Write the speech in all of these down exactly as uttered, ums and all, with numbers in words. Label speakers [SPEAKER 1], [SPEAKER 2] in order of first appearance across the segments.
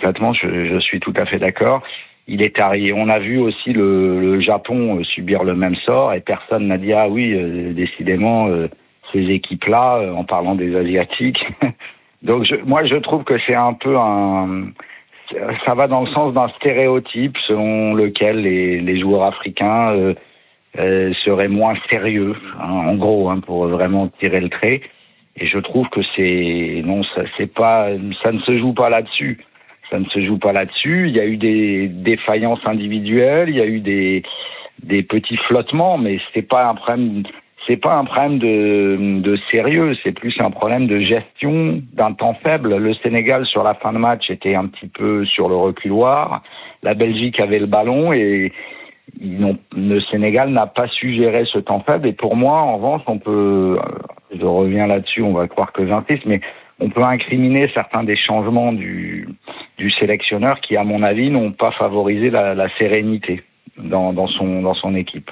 [SPEAKER 1] complètement, je, je suis tout à fait d'accord. Il est arrivé. On a vu aussi le, le Japon subir le même sort et personne n'a dit ah oui, euh, décidément euh, ces équipes-là, euh, en parlant des Asiatiques. Donc je, moi je trouve que c'est un peu un, ça va dans le sens d'un stéréotype selon lequel les, les joueurs africains euh, euh, seraient moins sérieux, hein, en gros, hein, pour vraiment tirer le trait. Et je trouve que c'est non, ça c'est pas, ça ne se joue pas là-dessus. Ça ne se joue pas là-dessus. Il y a eu des défaillances individuelles, il y a eu des des petits flottements, mais c'est pas un problème, c'est pas un problème de de sérieux, c'est plus un problème de gestion d'un temps faible. Le Sénégal sur la fin de match était un petit peu sur le reculoir. La Belgique avait le ballon et ils n'ont, le Sénégal n'a pas su gérer ce temps faible. Et pour moi, en revanche, on peut, je reviens là-dessus, on va croire que j'insiste, mais on peut incriminer certains des changements du, du sélectionneur qui, à mon avis, n'ont pas favorisé la, la sérénité dans, dans, son, dans son équipe.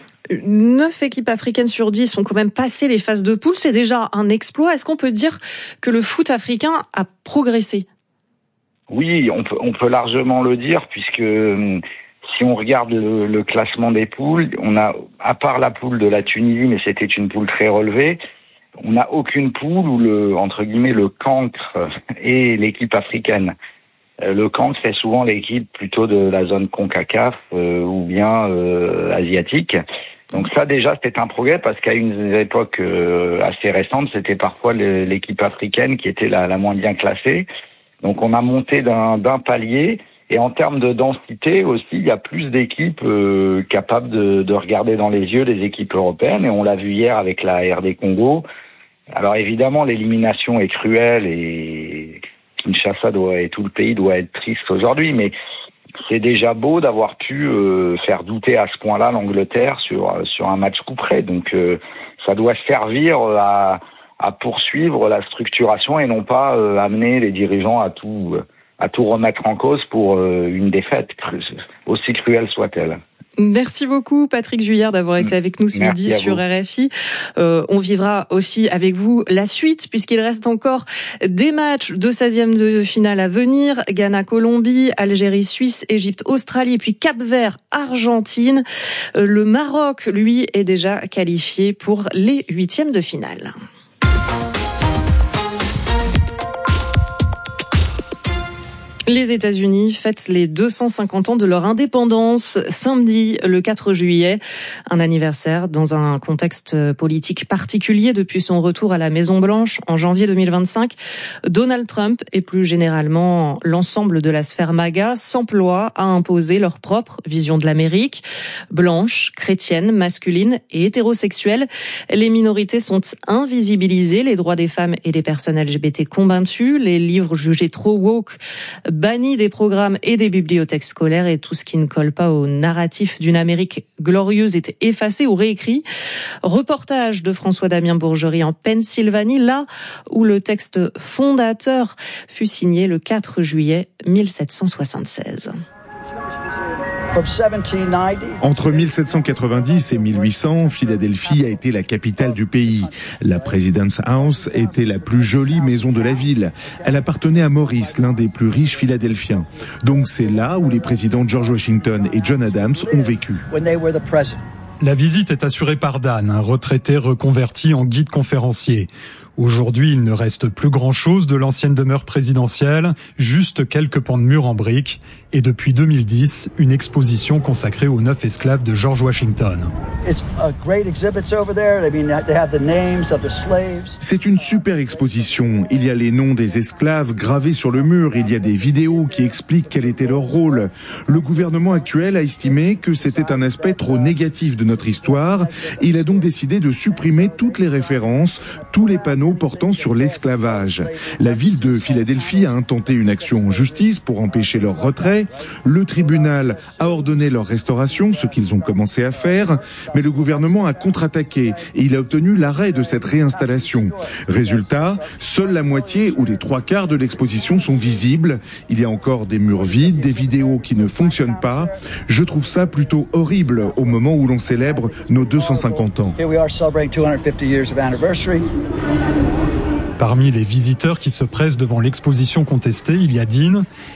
[SPEAKER 2] Neuf équipes africaines sur dix ont quand même passé les phases de poule. C'est déjà un exploit. Est-ce qu'on peut dire que le foot africain a progressé ?
[SPEAKER 1] Oui, on peut, on peut largement le dire, puisque si on regarde le, le classement des poules, on a, à part la poule de la Tunisie, mais c'était une poule très relevée, on n'a aucune poule où le, entre guillemets, le cancre est l'équipe africaine. Le cancre, c'est souvent l'équipe plutôt de la zone CONCACAF euh, ou bien euh, asiatique. Donc ça, déjà, c'était un progrès parce qu'à une époque euh, assez récente, c'était parfois le, l'équipe africaine qui était la, la moins bien classée. Donc on a monté d'un, d'un palier. Et en termes de densité aussi, il y a plus d'équipes euh, capables de, de regarder dans les yeux les équipes européennes. Et on l'a vu hier avec la R D Congo. Alors évidemment, l'élimination est cruelle et Kinshasa doit, et tout le pays doit être triste aujourd'hui. Mais c'est déjà beau d'avoir pu euh, faire douter à ce point-là l'Angleterre sur, sur un match coup près. Donc euh, ça doit servir à, à poursuivre la structuration et non pas euh, amener les dirigeants à tout... Euh, à tout remettre en cause pour euh, une défaite, aussi cruelle soit-elle.
[SPEAKER 2] Merci beaucoup Patrick Juillard d'avoir été avec nous ce
[SPEAKER 1] Merci
[SPEAKER 2] midi sur R F I. Euh, on vivra aussi avec vous la suite puisqu'il reste encore des matchs de seizième de finale à venir. Ghana-Colombie, Algérie-Suisse, Égypte-Australie et puis Cap-Vert-Argentine. Euh, le Maroc, lui, est déjà qualifié pour les huitièmes de finale. Les États-Unis fêtent les deux cent cinquante ans de leur indépendance samedi, le quatre juillet. Un anniversaire dans un contexte politique particulier depuis son retour à la Maison-Blanche en janvier deux mille vingt-cinq. Donald Trump et plus généralement l'ensemble de la sphère MAGA s'emploient à imposer leur propre vision de l'Amérique. Blanche, chrétienne, masculine et hétérosexuelle, les minorités sont invisibilisées, les droits des femmes et des personnes L G B T combattus, les livres jugés trop woke banni des programmes et des bibliothèques scolaires et tout ce qui ne colle pas au narratif d'une Amérique glorieuse est effacé ou réécrit. Reportage de François-Damien Bourgerie en Pennsylvanie, là où le texte fondateur fut signé le quatre juillet mille sept cent soixante-seize.
[SPEAKER 3] Entre mille sept cent quatre-vingt-dix et mille huit cents, Philadelphie a été la capitale du pays. La President's House était la plus jolie maison de la ville. Elle appartenait à Maurice, l'un des plus riches Philadelphiens. Donc c'est là où les présidents George Washington et John Adams ont vécu.
[SPEAKER 4] La visite est assurée par Dan, un retraité reconverti en guide conférencier. Aujourd'hui, il ne reste plus grand-chose de l'ancienne demeure présidentielle, juste quelques pans de murs en briques. Et depuis deux mille dix, une exposition consacrée aux neuf esclaves de George Washington.
[SPEAKER 3] C'est une super exposition. Il y a les noms des esclaves gravés sur le mur. Il y a des vidéos qui expliquent quel était leur rôle. Le gouvernement actuel a estimé que c'était un aspect trop négatif de notre histoire. Il a donc décidé de supprimer toutes les références, tous les panneaux portant sur l'esclavage. La ville de Philadelphie a intenté une action en justice pour empêcher leur retrait. Le tribunal a ordonné leur restauration, ce qu'ils ont commencé à faire, mais le gouvernement a contre-attaqué et il a obtenu l'arrêt de cette réinstallation. Résultat, seule la moitié ou les trois quarts de l'exposition sont visibles. Il y a encore des murs vides, des vidéos qui ne fonctionnent pas. Je trouve ça plutôt horrible au moment où l'on célèbre nos deux cent cinquante ans.
[SPEAKER 4] Parmi les visiteurs qui se pressent devant l'exposition contestée, il y a Dean.